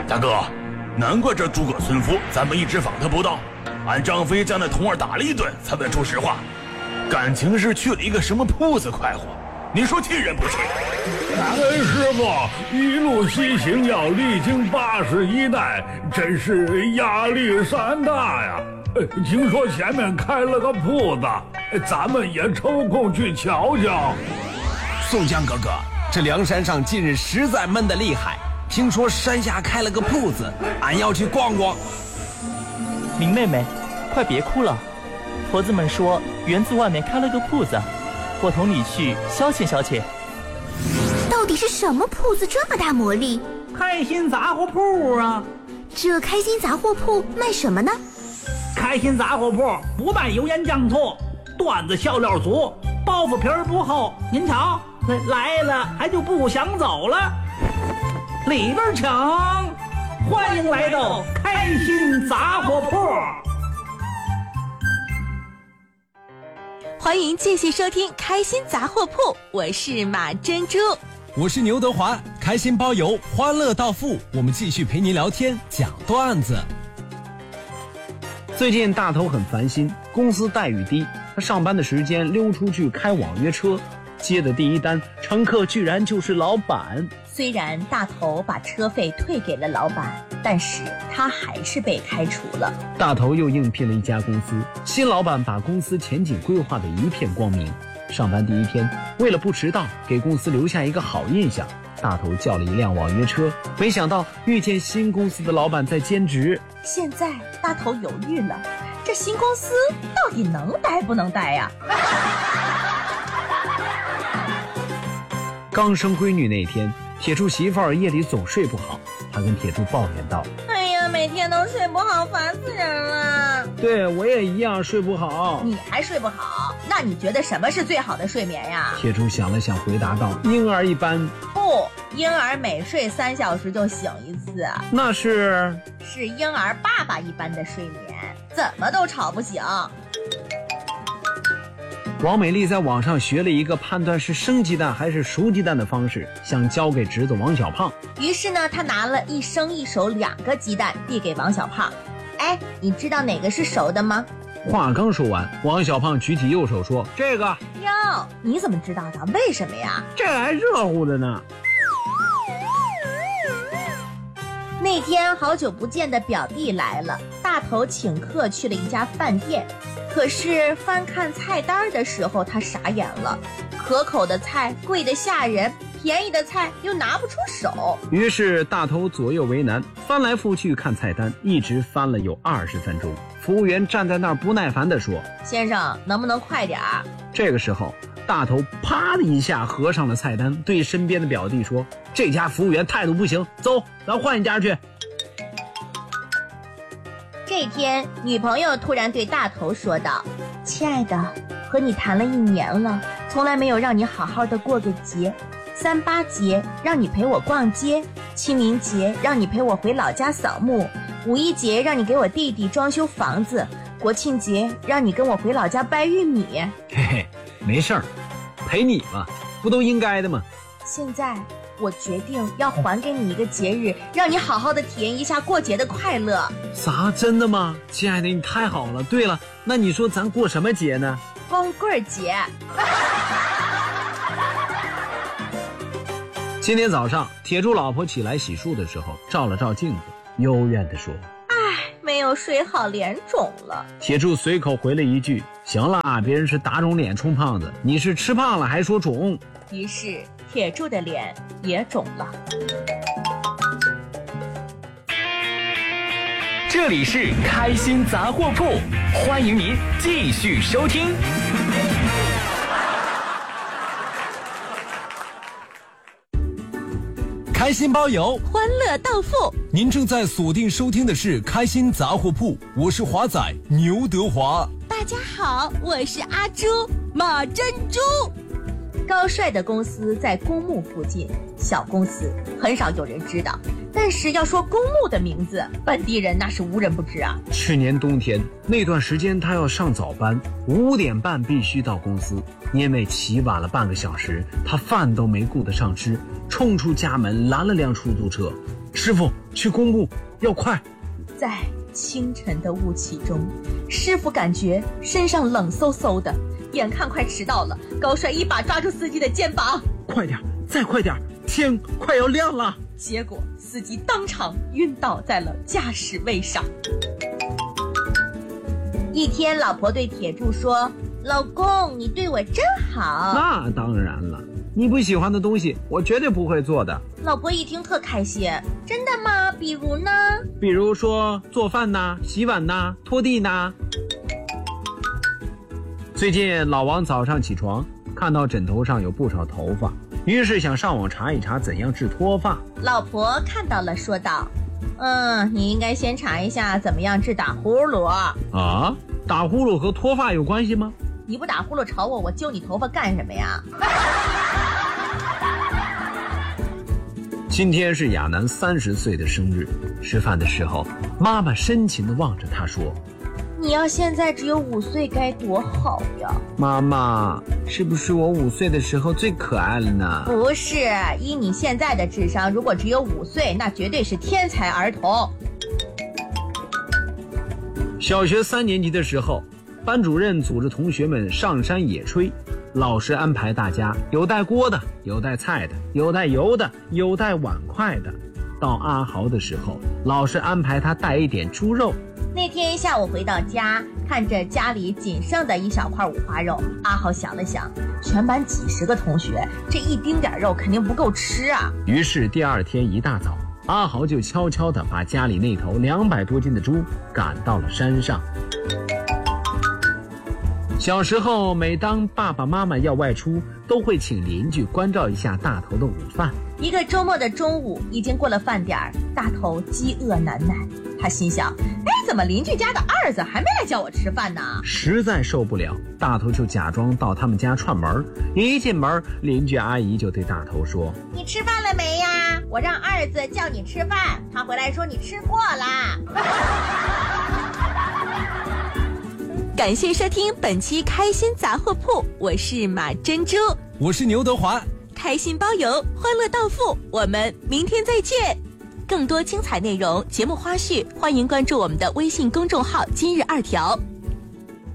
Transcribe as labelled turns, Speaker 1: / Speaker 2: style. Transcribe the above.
Speaker 1: 大哥，难怪这诸葛孙夫咱们一直访他不到，俺张飞将那童儿打了一顿才问出实话，感情是去了一个什么铺子快活，你说气人不气？
Speaker 2: 师傅一路西行要历经81代，真是压力山大呀。听说前面开了个铺子，咱们也抽空去瞧瞧。
Speaker 3: 宋江哥哥，这梁山上近日实在闷得厉害，听说山下开了个铺子，俺要去逛逛。
Speaker 4: 林妹妹，快别哭了，婆子们说园子外面开了个铺子，我同你去消遣消遣。
Speaker 5: 到底是什么铺子这么大魔力？
Speaker 6: 开心杂货铺啊！
Speaker 5: 这开心杂货铺卖什么呢？
Speaker 6: 开心杂货铺不卖油盐酱醋，段子笑料足，包袱皮儿不厚。您瞧，来了还就不想走了。里边请，欢迎来到开心杂货铺。
Speaker 7: 欢迎继续收听开心杂货铺，我是马珍珠，
Speaker 3: 我是牛德华，开心包邮，欢乐到付，我们继续陪您聊天讲段子。
Speaker 8: 最近大头很烦心，公司待遇低，他上班的时间溜出去开网约车，接的第一单乘客居然就是老板。
Speaker 7: 虽然大头把车费退给了老板，但是他还是被开除了。
Speaker 8: 大头又应聘了一家公司，新老板把公司前景规划的一片光明。上班第一天，为了不迟到，给公司留下一个好印象，大头叫了一辆网约车，没想到遇见新公司的老板在兼职。
Speaker 7: 现在大头犹豫了，这新公司到底能待不能待呀？
Speaker 8: 刚生闺女那天，铁柱媳妇儿夜里总睡不好，他跟铁柱抱怨道：
Speaker 7: 哎呀，每天都睡不好，烦死人了。
Speaker 8: 对，我也一样睡不好。
Speaker 7: 你还睡不好？那你觉得什么是最好的睡眠呀？
Speaker 8: 铁柱想了想回答道：婴儿一般。
Speaker 7: 不，婴儿每睡3小时就醒一次。
Speaker 8: 那是
Speaker 7: 婴儿爸爸一般的睡眠，怎么都吵不醒。
Speaker 8: 王美丽在网上学了一个判断是生鸡蛋还是熟鸡蛋的方式，想教给侄子王小胖。
Speaker 7: 于是呢，她拿了一生一熟2个鸡蛋递给王小胖。哎，你知道哪个是熟的吗？
Speaker 8: 话刚说完，王小胖举起右手说：这个。
Speaker 7: 哟，你怎么知道的？为什么呀？
Speaker 8: 这还热乎的呢。
Speaker 7: 那天好久不见的表弟来了，大头请客去了一家饭店。可是翻看菜单的时候，他傻眼了，可口的菜贵得吓人，便宜的菜又拿不出手。
Speaker 8: 于是大头左右为难，翻来覆去看菜单，一直翻了有20分钟。服务员站在那儿不耐烦地说：
Speaker 7: 先生，能不能快点儿？
Speaker 8: 这个时候大头啪的一下合上了菜单，对身边的表弟说：这家服务员态度不行，走，咱换一家去。
Speaker 7: 这天，女朋友突然对大头说道：亲爱的，和你谈了1年了，从来没有让你好好的过个节。38节让你陪我逛街，清明节让你陪我回老家扫墓，5一节让你给我弟弟装修房子，国庆节让你跟我回老家掰玉米。
Speaker 8: 嘿嘿，没事儿，陪你嘛，不都应该的吗？
Speaker 7: 现在我决定要还给你一个节日，让你好好的体验一下过节的快乐。
Speaker 8: 啥？真的吗？亲爱的，你太好了。对了，那你说咱过什么节呢？
Speaker 7: 光棍节。
Speaker 8: 今天早上，铁柱老婆起来洗漱的时候，照了照镜子，幽怨地说：
Speaker 7: 没有睡好，脸肿了。
Speaker 8: 铁柱随口回了一句：行了，别人是打肿脸充胖子，你是吃胖了还说肿。
Speaker 7: 于是铁柱的脸也肿了。
Speaker 9: 这里是开心杂货铺，欢迎您继续收听。
Speaker 3: 开心包邮，
Speaker 7: 欢乐到付。
Speaker 3: 您正在锁定收听的是开心杂货铺，我是华仔牛德华。
Speaker 7: 大家好，我是阿朱马珍珠。高帅的公司在公墓附近，小公司很少有人知道，但是要说公墓的名字，本地人那是无人不知啊。
Speaker 8: 去年冬天那段时间，他要上早班，5点半必须到公司，因为起晚了半个小时，他饭都没顾得上吃，冲出家门拦了辆出租车。 师傅，去公路，要快！
Speaker 7: 在清晨的雾气中，师傅感觉身上冷飕飕的，眼看快迟到了，高帅一把抓住司机的肩膀，
Speaker 8: 快点，再快点，天快要亮了。
Speaker 7: 结果司机当场晕倒在了驾驶位上。一天，老婆对铁柱说：“老公，你对我真好。”
Speaker 8: 那当然了，你不喜欢的东西，我绝对不会做的。
Speaker 7: 老婆一听特开心，真的吗？比如呢？
Speaker 8: 比如说做饭呐、洗碗呐、拖地呐。最近老王早上起床，看到枕头上有不少头发，于是想上网查一查怎样治脱发。
Speaker 7: 老婆看到了，说道：“你应该先查一下怎么样治打呼噜。”
Speaker 8: 啊，打呼噜和脱发有关系吗？
Speaker 7: 你不打呼噜吵我，我揪你头发干什么呀？
Speaker 8: 今天是亚楠30岁的生日，吃饭的时候，妈妈深情地望着他说：“
Speaker 7: 你要现在只有5岁该多好呀！”
Speaker 8: 妈妈，是不是我5岁的时候最可爱了呢？
Speaker 7: 不是，依你现在的智商，如果只有5岁，那绝对是天才儿童。
Speaker 8: 小学3年级的时候，班主任组织同学们上山野炊，老师安排大家有带锅的，有带菜的，有带油的，有带碗筷的。到阿豪的时候，老师安排他带一点猪肉。
Speaker 7: 那天下午回到家，看着家里仅剩的一小块五花肉，阿豪想了想，全班几10个同学，这一丁点肉肯定不够吃啊。
Speaker 8: 于是第2天一大早，阿豪就悄悄地把家里那头200多斤的猪赶到了山上。小时候，每当爸爸妈妈要外出，都会请邻居关照一下大头的午饭。
Speaker 7: 一个周末的中午，已经过了饭点儿，大头饥饿难耐。他心想：怎么邻居家的儿子还没来叫我吃饭呢？
Speaker 8: 实在受不了，大头就假装到他们家串门。一进门，邻居阿姨就对大头说：“
Speaker 7: 你吃饭了没呀？我让儿子叫你吃饭，他回来说你吃过啦。”
Speaker 5: 感谢收听本期开心杂货铺，我是马珍珠，
Speaker 3: 我是牛德华，
Speaker 5: 开心包邮，欢乐到付，我们明天再见。更多精彩内容、节目花絮，欢迎关注我们的微信公众号今日2条。